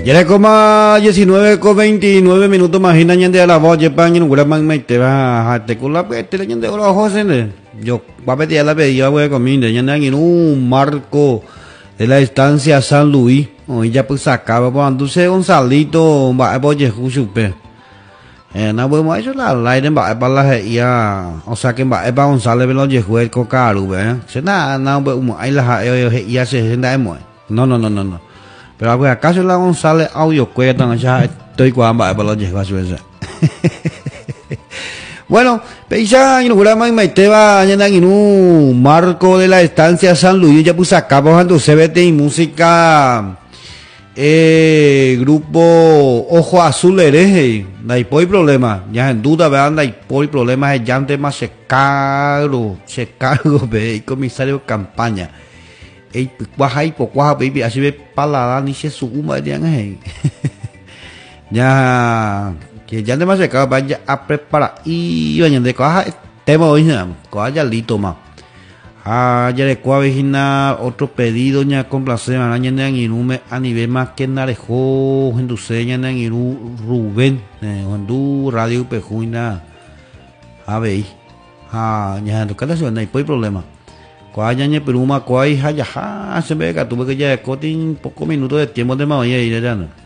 Ya le coma 19 con 29 minutos más y ñande a la voz de pan y no gura man te va a te kula te le ñande ora jose ne yo va a pedir la pedida voy a comer ñande en un marco de la estancia San Luis hoy ya pues acaba cuando se Gonzalito va a poder jusupe na voy más la aire va para la ya o sea que va para González ve lo de juez cocaru ve se na voy ahí la ya se anda mo no pero acaso la González audio cuesta ya estoy cuando va para los llevar su esa bueno peisa inauguramos en Maiteba en un marco de la estancia San Luis ya puse acá bajando CBT y música grupo Ojo Azul hereje no hay problema ya en duda vean no hay problema es ya un tema se cargo ve comisario campaña ei cuaja y pocuaja baby así ve palada ni se suma de ya que ya de más se acaba vaya a preparar y oye de coja tema hoy coja ya listo más ya de cuá vigina otro pedido ya complacer araña en inume a nivel más que narejo en duseña en iru Rubén en du radio pejuina a ver ya en tu casa no hay problema cuáña pero uma cuá y ya se ve que tuve que ya cotin pocos minutos de tiempo de mañana y ya no